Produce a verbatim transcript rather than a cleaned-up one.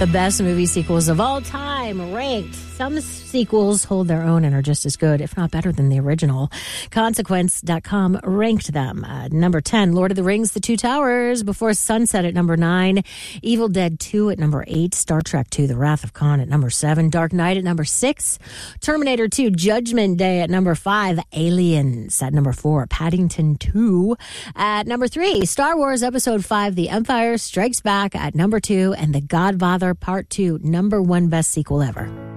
The best movie sequels of all time ranked. Some sequels hold their own and are just as good, if not better than the original. Consequence dot com ranked them. Uh, number ten, Lord of the Rings, The Two Towers, Before Sunset at number nine, Evil Dead two at number eight, Star Trek two, The Wrath of Khan at number seven, Dark Knight at number six, Terminator two, Judgment Day at number five, Aliens at number four, Paddington two at number three, Star Wars Episode five, The Empire Strikes Back at number two, and The Godfather Part two, number one best sequel ever.